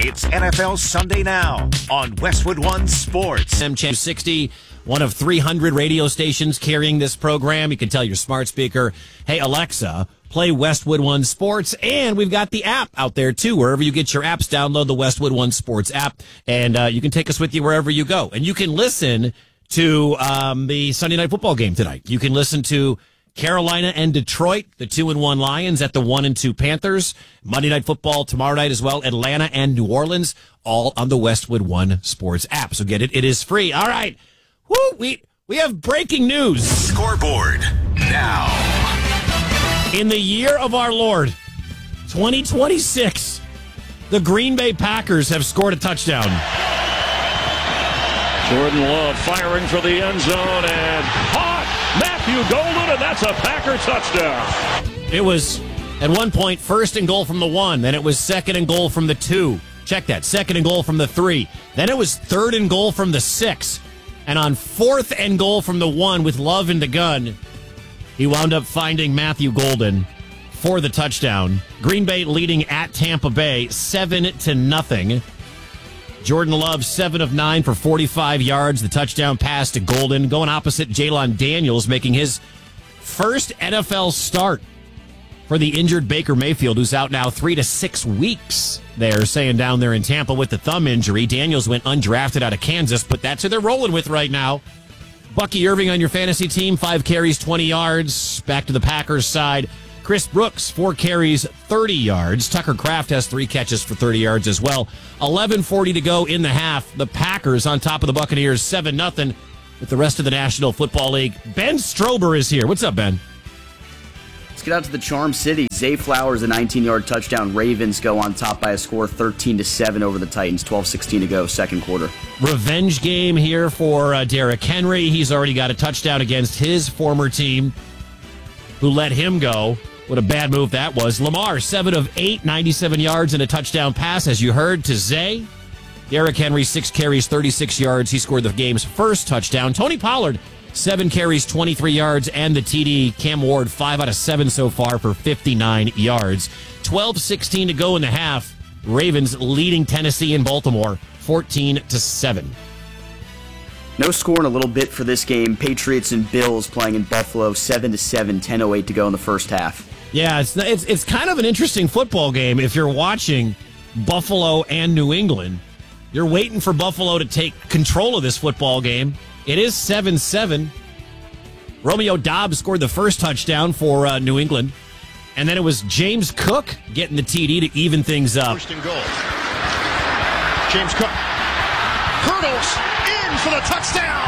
It's NFL Sunday Now on Westwood One Sports. Channel 60, one of 300 radio stations carrying this program. You can tell your smart speaker, hey, Alexa, play Westwood One Sports. And we've got the app out there, too. Wherever you get your apps, download the Westwood One Sports app. And you can take us with you wherever you go. And you can listen to the Sunday Night Football game tonight. You can listen to Carolina and Detroit, the 2-1 Lions at the 1-2 Panthers. Monday Night Football tomorrow night as well. Atlanta and New Orleans, all on the Westwood One Sports app. So get it. It is free. All right. Woo, we have breaking news. Scoreboard now. In the year of our Lord, 2026, the Green Bay Packers have scored a touchdown. Jordan Love firing for the end zone and caught Matthew Golden, and that's a Packer touchdown. It was, at one point, first and goal from the 1. Then it was second and goal from the 2. Check that. Second and goal from the 3. Then it was third and goal from the 6. And on fourth and goal from the 1 with Love in the gun, he wound up finding Matthew Golden for the touchdown. Green Bay leading at Tampa Bay 7-0. Jordan Love, 7 of 9 for 45 yards. The touchdown pass to Golden. Going opposite Jalon Daniels, making his first NFL start for the injured Baker Mayfield, who's out now 3 to 6 weeks. They're saying down there in Tampa with the thumb injury. Daniels went undrafted out of Kansas, but that's who they're rolling with right now. Bucky Irving on your fantasy team, 5 carries, 20 yards. Back to the Packers side. Chris Brooks, 4 carries, 30 yards. Tucker Kraft has 3 catches for 30 yards as well. 11:40 to go in the half. The Packers on top of the Buccaneers, 7-0 with the rest of the National Football League. Ben Strober is here. What's up, Ben? Let's get out to the Charm City. Zay Flowers, a 19-yard touchdown. Ravens go on top by a score 13-7 over the Titans. 12:16 to go, second quarter. Revenge game here for Derrick Henry. He's already got a touchdown against his former team, who let him go. What a bad move that was. Lamar, 7 of 8, 97 yards and a touchdown pass, as you heard, to Zay. Derrick Henry, 6 carries, 36 yards. He scored the game's first touchdown. Tony Pollard, 7 carries, 23 yards, and the TD. Cam Ward, 5 out of 7 so far for 59 yards. 12:16 to go in the half. Ravens leading Tennessee and Baltimore, 14-7. No score in a little bit for this game. Patriots and Bills playing in Buffalo, 7-7, 10:08 to go in the first half. Yeah, it's kind of an interesting football game. If you're watching Buffalo and New England, you're waiting for Buffalo to take control of this football game. It is 7-7. Romeo Doubs scored the first touchdown for New England, and then it was James Cook getting the TD to even things up. First and goal. James Cook hurdles in for the touchdown.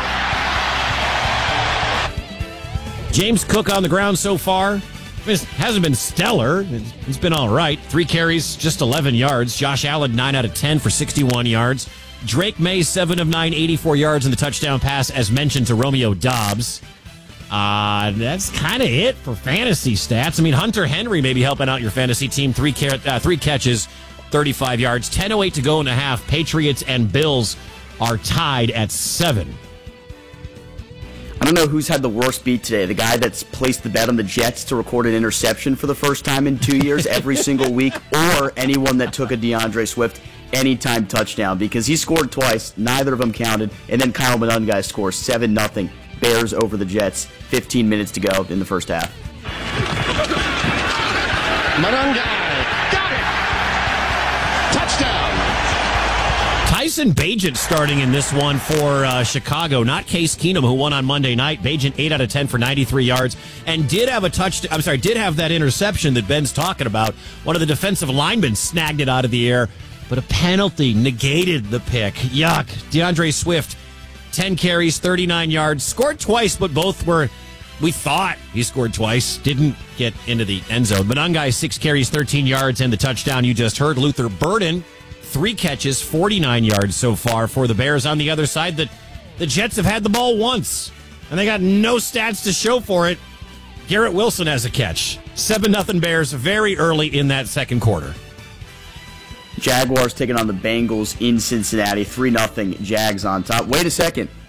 James Cook on the ground so far. It hasn't been stellar. It's been all right. 3 carries, just 11 yards. Josh Allen, 9 out of 10 for 61 yards. Drake May, 7 of 9, 84 yards, and the touchdown pass, as mentioned, to Romeo Doubs. That's kind of it for fantasy stats. I mean, Hunter Henry maybe helping out your fantasy team. 3 catches, 35 yards. 10:08 to go in the half. Patriots and Bills are tied at 7. I don't know who's had the worst beat today. The guy that's placed the bet on the Jets to record an interception for the first time in 2 years every single week, or anyone that took a DeAndre Swift anytime touchdown, because he scored twice, neither of them counted, and then Kyle Monangai scores 7-0. Bears over the Jets, 15 minutes to go in the first half. Monangai got it. Touchdown. Tyson Bagent starting in this one for Chicago, not Case Keenum, who won on Monday night. Bagent 8 out of 10 for 93 yards, and did have that interception that Ben's talking about. One of the defensive linemen snagged it out of the air, but a penalty negated the pick. Yuck. DeAndre Swift, 10 carries, 39 yards, scored twice, but both were, we thought he scored twice, didn't get into the end zone. Monangai, 6 carries, 13 yards, and the touchdown you just heard. Luther Burden, 3 catches, 49 yards so far for the Bears. On the other side, the Jets have had the ball once, and they got no stats to show for it. Garrett Wilson has a catch. 7-0 Bears very early in that second quarter. Jaguars taking on the Bengals in Cincinnati, 3-0 Jags on top. Wait a second.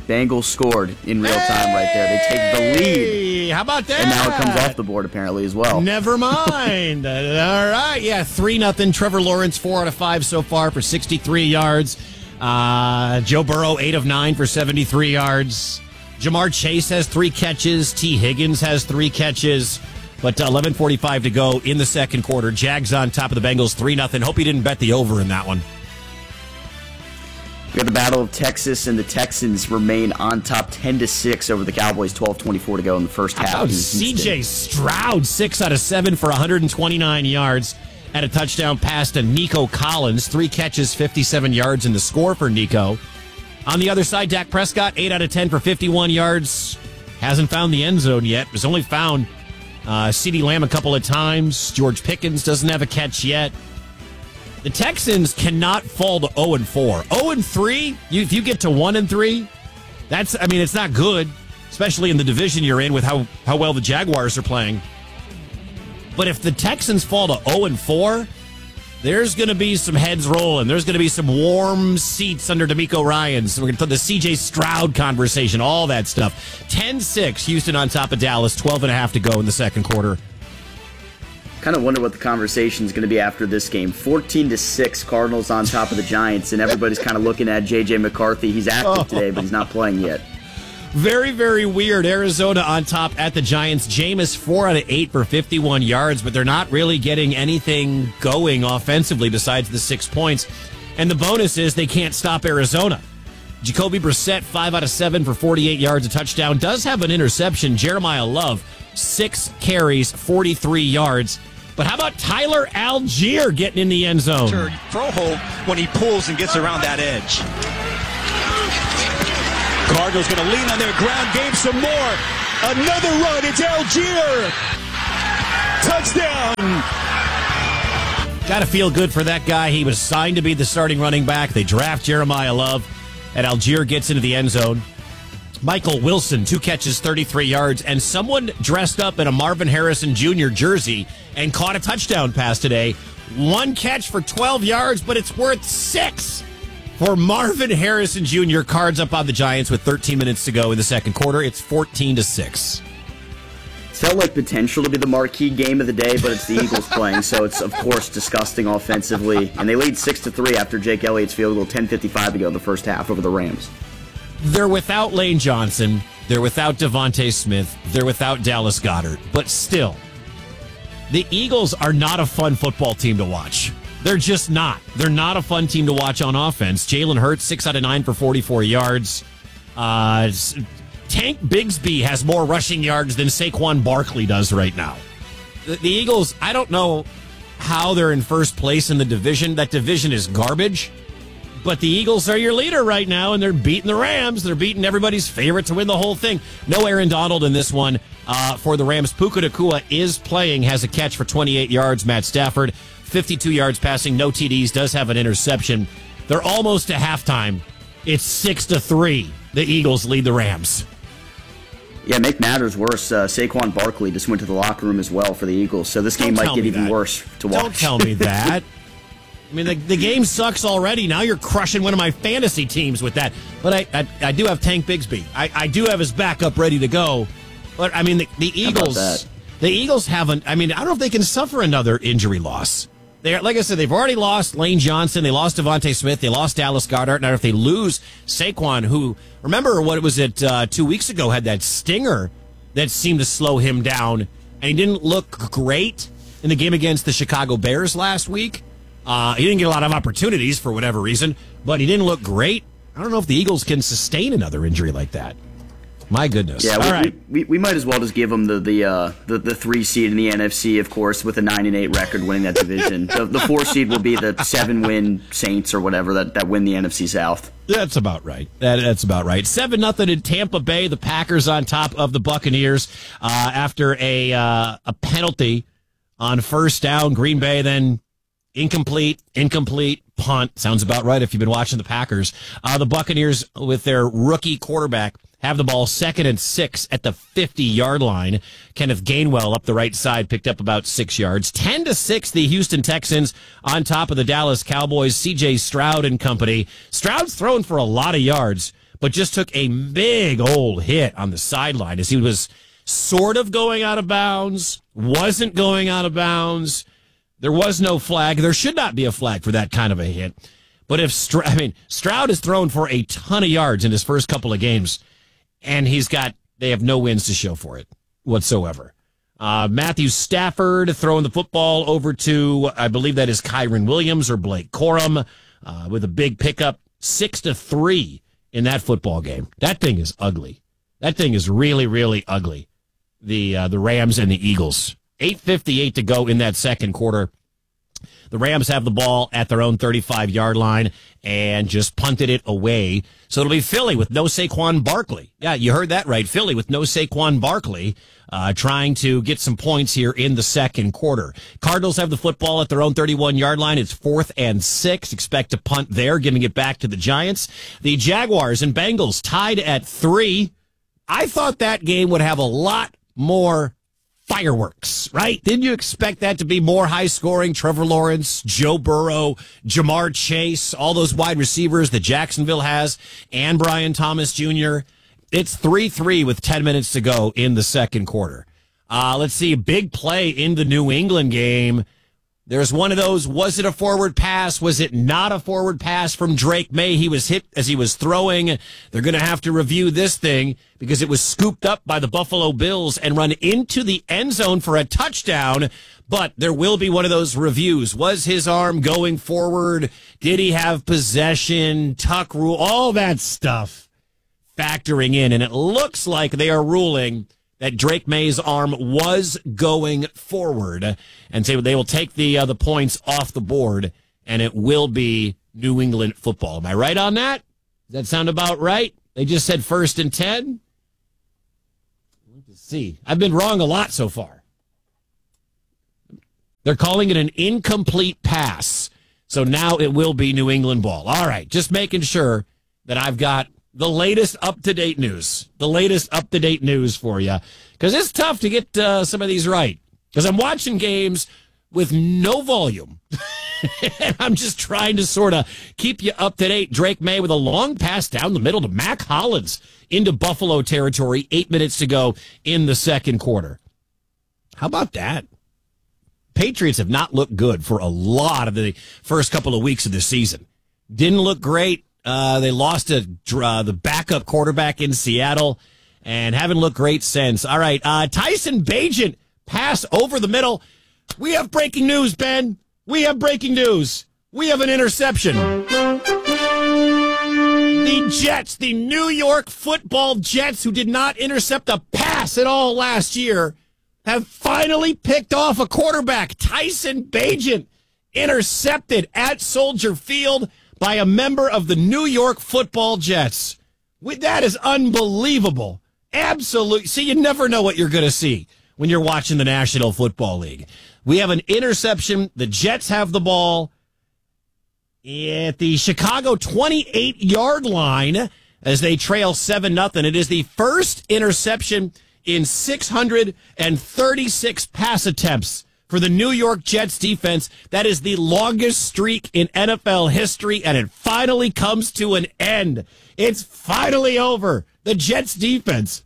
Bengals scored in real time right there. They take the lead. How about that? And now it comes off the board apparently as well. Never mind. All right. Yeah, 3-0. Trevor Lawrence, 4 out of 5 so far for 63 yards. Joe Burrow, 8 of 9 for 73 yards. Jamar Chase has 3 catches. T. Higgins has 3 catches. But 11:45 to go in the second quarter. Jags on top of the Bengals, 3-0. Hope you didn't bet the over in that one. We got the Battle of Texas, and the Texans remain on top 10-6 over the Cowboys, 12:24 to go in the first half. How about C.J. Stroud, 6 out of 7 for 129 yards and a touchdown pass to Nico Collins. 3 catches, 57 yards in the score for Nico. On the other side, Dak Prescott, 8 out of 10 for 51 yards. Hasn't found the end zone yet. Has only found CeeDee Lamb a couple of times. George Pickens doesn't have a catch yet. The Texans cannot fall to 0-4. 0-3, if you get to 1-3, it's not good, especially in the division you're in with how well the Jaguars are playing. But if the Texans fall to 0-4, there's going to be some heads rolling. There's going to be some warm seats under DeMeco Ryans. We're going to put the C.J. Stroud conversation, all that stuff. 10-6, Houston on top of Dallas, 12.5 to go in the second quarter. Kind of wonder what the conversation is going to be after this game. 14-6, Cardinals on top of the Giants, and everybody's kind of looking at J.J. McCarthy. He's active today, but he's not playing yet. Very, very weird. Arizona on top at the Giants. Jameis, 4 out of 8 for 51 yards, but they're not really getting anything going offensively besides the 6 points. And the bonus is they can't stop Arizona. Jacoby Brissett, 5 out of 7 for 48 yards, a touchdown. Does have an interception. Jeremiah Love, 6 carries, 43 yards. But how about Tyler Algier getting in the end zone? Throw hole when he pulls and gets around that edge. Cardinals going to lean on their ground game some more. Another run. It's Algier. Touchdown. Got to feel good for that guy. He was signed to be the starting running back. They draft Jeremiah Love, and Algier gets into the end zone. Michael Wilson, 2 catches, 33 yards, and someone dressed up in a Marvin Harrison Jr. jersey and caught a touchdown pass today. 1 catch for 12 yards, but it's worth 6 for Marvin Harrison Jr. Cards up on the Giants with 13 minutes to go in the second quarter. It's 14-6. It's felt like potential to be the marquee game of the day, but it's the Eagles playing, so it's, of course, disgusting offensively. And they lead 6-3 after Jake Elliott's field goal, 10:55 to go in the first half over the Rams. They're without Lane Johnson. They're without Devontae Smith. They're without Dallas Goedert. But still, the Eagles are not a fun football team to watch. They're just not. They're not a fun team to watch on offense. Jalen Hurts, 6 out of 9 for 44 yards. Tank Bigsby has more rushing yards than Saquon Barkley does right now. The Eagles, I don't know how they're in first place in the division. That division is garbage. But the Eagles are your leader right now, and they're beating the Rams. They're beating everybody's favorite to win the whole thing. No Aaron Donald in this one for the Rams. Puka Nacua is playing, has a catch for 28 yards. Matt Stafford, 52 yards passing, no TDs, does have an interception. They're almost to halftime. It's 6-3. The Eagles lead the Rams. Yeah, make matters worse, Saquon Barkley just went to the locker room as well for the Eagles, so this game might get even worse to watch. Don't tell me that. I mean, the game sucks already. Now you're crushing one of my fantasy teams with that. But I do have Tank Bigsby. I do have his backup ready to go. But, I mean, the Eagles haven't. I mean, I don't know if they can suffer another injury loss. Like I said, they've already lost Lane Johnson. They lost Devontae Smith. They lost Dallas Goedert. Now, if they lose Saquon, who, remember what was it 2 weeks ago, had that stinger that seemed to slow him down. And he didn't look great in the game against the Chicago Bears last week. He didn't get a lot of opportunities for whatever reason, but he didn't look great. I don't know if the Eagles can sustain another injury like that. My goodness. Yeah, all right. We might as well just give them the 3 seed in the NFC, of course, with a 9-8 record winning that division. The 4 seed will be the 7-win Saints or whatever that win the NFC South. That's about right. That's about right. 7-0 in Tampa Bay. The Packers on top of the Buccaneers after a penalty on first down. Green Bay then incomplete, punt. Sounds about right if you've been watching the Packers. The Buccaneers, with their rookie quarterback, have the ball 2nd and 6 at the 50-yard line. Kenneth Gainwell up the right side picked up about 6 yards. 10-6, the Houston Texans on top of the Dallas Cowboys. C.J. Stroud and company. Stroud's thrown for a lot of yards, but just took a big old hit on the sideline as he was sort of going out of bounds, wasn't going out of bounds. There was no flag. There should not be a flag for that kind of a hit. But if Stroud has thrown for a ton of yards in his first couple of games, and they have no wins to show for it whatsoever. Matthew Stafford throwing the football over to, I believe that is Kyron Williams or Blake Corum, with a big pickup, 6-3 in that football game. That thing is ugly. That thing is really, really ugly. The Rams and the Eagles. 8:58 to go in that second quarter. The Rams have the ball at their own 35-yard line and just punted it away. So it'll be Philly with no Saquon Barkley. Yeah, you heard that right. Philly with no Saquon Barkley, trying to get some points here in the second quarter. Cardinals have the football at their own 31-yard line. It's 4th and 6. Expect to punt there, giving it back to the Giants. The Jaguars and Bengals tied at 3. I thought that game would have a lot more fireworks, right? Didn't you expect that to be more high-scoring? Trevor Lawrence, Joe Burrow, Jamar Chase, all those wide receivers that Jacksonville has, and Brian Thomas Jr. It's 3-3 with 10 minutes to go in the second quarter. Let's see, a big play in the New England game. There's one of those, was it a forward pass? Was it not a forward pass from Drake May? He was hit as he was throwing. They're going to have to review this thing because it was scooped up by the Buffalo Bills and run into the end zone for a touchdown. But there will be one of those reviews. Was his arm going forward? Did he have possession? Tuck rule, all that stuff factoring in. And it looks like they are ruling that Drake May's arm was going forward, and so they will take the points off the board, and it will be New England football. Am I right on that? Does that sound about right? They just said 1st and 10? Let's see. I've been wrong a lot so far. They're calling it an incomplete pass, so now it will be New England ball. All right, just making sure that I've got the latest up-to-date news. The latest up-to-date news for you. Because it's tough to get some of these right. Because I'm watching games with no volume. And I'm just trying to sort of keep you up to date. Drake May with a long pass down the middle to Mac Hollins into Buffalo territory. 8 minutes to go in the second quarter. How about that? Patriots have not looked good for a lot of the first couple of weeks of the season. Didn't look great. They lost to the backup quarterback in Seattle and haven't looked great since. All right, Tyson Bagent pass over the middle. We have breaking news, Ben. We have breaking news. We have an interception. The Jets, the New York Football Jets, who did not intercept a pass at all last year, have finally picked off a quarterback. Tyson Bagent intercepted at Soldier Field by a member of the New York Football Jets. That is unbelievable. Absolutely. See, you never know what you're going to see when you're watching the National Football League. We have an interception. The Jets have the ball at the Chicago 28-yard line as they trail 7-0. It is the first interception in 636 pass attempts for the New York Jets defense. That is the longest streak in NFL history, and it finally comes to an end. It's finally over. The Jets defense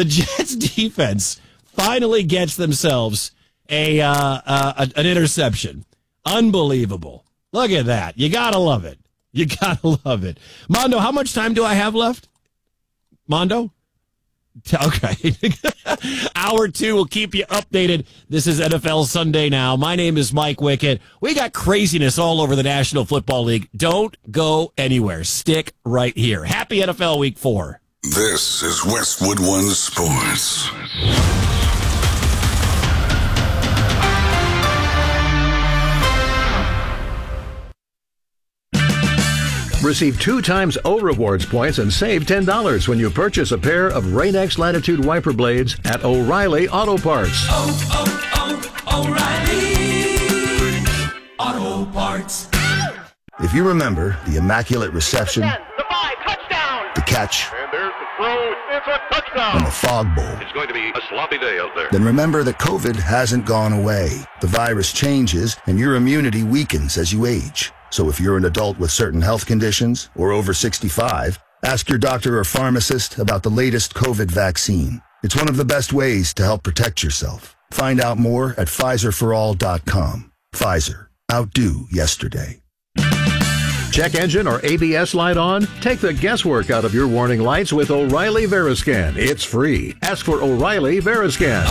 finally gets themselves an interception. Unbelievable. Look at that. You gotta love it. You gotta love it. Mondo, how much time do I have left? Mondo? Okay. Hour 2 will keep you updated. This is NFL Sunday Now. My name is Mike Wickett. We got craziness all over the National Football League. Don't go anywhere. Stick right here. Happy NFL Week 4. This is Westwood One Sports. Receive 2 times O Rewards points and save $10 when you purchase a pair of Rain-X Latitude wiper blades at O'Reilly Auto Parts. O'Reilly Auto Parts. If you remember the immaculate reception, The 5, touchdown! the catch, And there's the throw. It's a touchdown. and the fog bowl, It's going to be a sloppy day out there. then remember that COVID hasn't gone away. The virus changes and your immunity weakens as you age. So if you're an adult with certain health conditions or over 65, Ask your doctor or pharmacist about the latest COVID vaccine. It's one of the best ways to help protect yourself. Find out more at PfizerForAll.com. Pfizer. Outdo yesterday. Check engine or ABS light on? Take the guesswork out of your warning lights with O'Reilly Veriscan. It's free. Ask for O'Reilly Veriscan.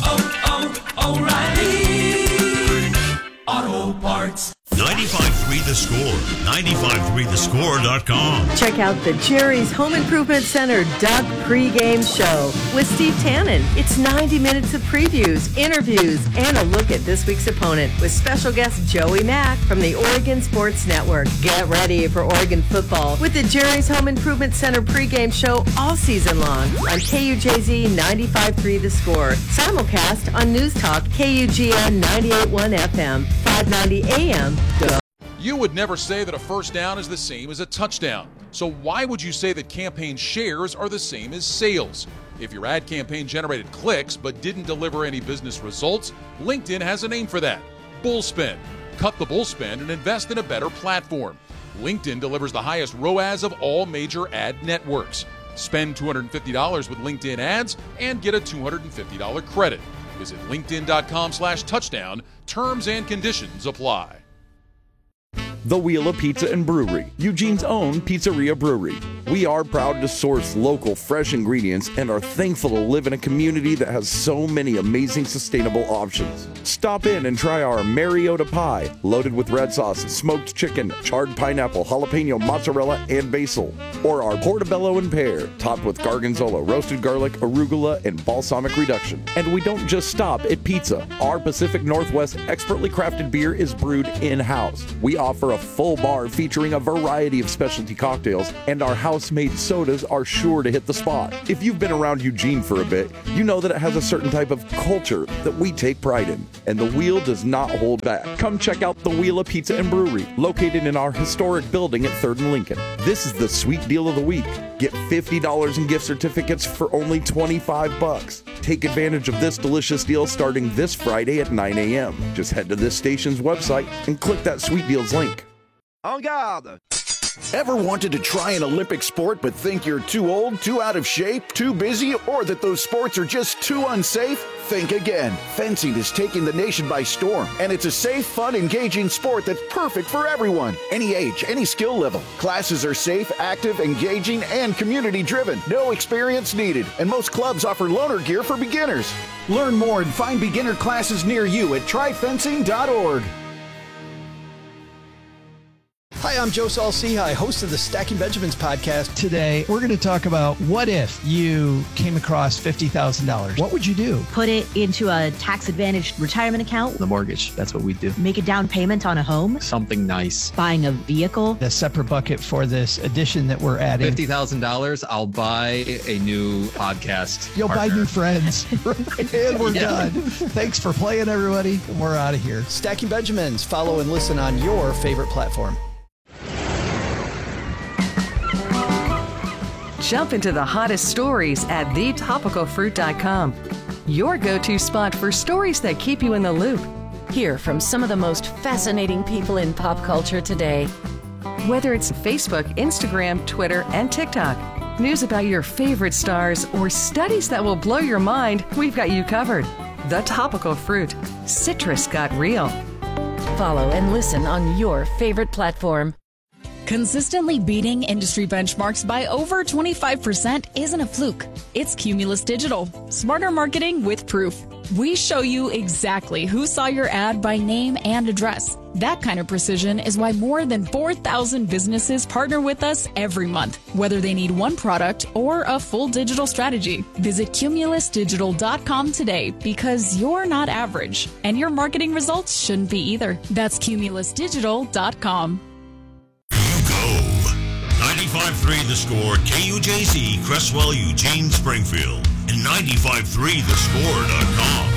O'Reilly Auto Parts. 95.3 The Score. 95.3thescore.com. Check out the Jerry's Home Improvement Center Duck pregame show with Steve Tannen. It's 90 minutes of previews, interviews, and a look at this week's opponent with special guest Joey Mack from the Oregon Sports Network. Get ready for Oregon football with the Jerry's Home Improvement Center pregame show all season long on KUJZ 95.3 The Score. Simulcast on News Talk KUGN 98.1 FM, 590 AM. You would never say that a first down is the same as a touchdown. So why would you say that campaign shares are the same as sales? If your ad campaign generated clicks but didn't deliver any business results, LinkedIn has a name for that: bullspend. Cut the bullspend and invest in a better platform. LinkedIn delivers the highest ROAS of all major ad networks. Spend $250 with LinkedIn ads and get a $250 credit. Visit linkedin.com/touchdown. Terms and conditions apply. The Wheel of Pizza and Brewery, Eugene's own pizzeria brewery. We are proud to source local, fresh ingredients and are thankful to live in a community that has so many amazing sustainable options. Stop in and try our Mariota pie, loaded with red sauce, smoked chicken, charred pineapple, jalapeno, mozzarella, and basil. Or our portobello and pear, topped with gargonzola, roasted garlic, arugula, and balsamic reduction. And we don't just stop at pizza. Our Pacific Northwest expertly crafted beer is brewed in-house. We offer a full bar featuring a variety of specialty cocktails, and our house-made sodas are sure to hit the spot. If you've been around Eugene for a bit, you know that it has a certain type of culture that we take pride in, and the Wheel does not hold back. Come check out the Wheel of Pizza and Brewery, located in our historic building at 3rd and Lincoln. This is the sweet deal of the week. Get $50 in gift certificates for only $25. Take advantage of this delicious deal starting this Friday at 9 a.m. Just head to this station's website and click that sweet deals link. En garde! Ever wanted to try an Olympic sport but think you're too old, too out of shape, too busy, or that those sports are just too unsafe? Think again. Fencing is taking the nation by storm, and it's a safe, fun, engaging sport that's perfect for everyone. Any age, any skill level. Classes are safe, active, engaging, and community-driven. No experience needed, and most clubs offer loaner gear for beginners. Learn more and find beginner classes near you at tryfencing.org. Hi, I'm Joe Saul-Sehy, host of the Stacking Benjamins podcast. Today, we're going to talk about what if you came across $50,000. What would you do? Put it into a tax-advantaged retirement account. The mortgage, that's what we do. Make a down payment on a home. Something nice. Buying a vehicle. A separate bucket for this addition that we're adding. $50,000, I'll buy a new podcast. You'll buy new friends. And we're done. Thanks for playing, everybody. And we're out of here. Stacking Benjamins. Follow and listen on your favorite platform. Jump into the hottest stories at thetopicalfruit.com. Your go-to spot for stories that keep you in the loop. Hear from some of the most fascinating people in pop culture today. Whether it's Facebook, Instagram, Twitter, and TikTok, news about your favorite stars, or studies that will blow your mind, we've got you covered. The Topical Fruit. Citrus got real. Follow and listen on your favorite platform. Consistently beating industry benchmarks by over 25% isn't a fluke. It's Cumulus Digital. Smarter marketing with proof. We show you exactly who saw your ad by name and address. That kind of precision is why more than 4,000 businesses partner with us every month, whether they need one product or a full digital strategy. Visit cumulusdigital.com today because you're not average, and your marketing results shouldn't be either. That's cumulusdigital.com. 95.3 The Score, KUJZ, Cresswell, Eugene, Springfield, and 95.3thescore.com.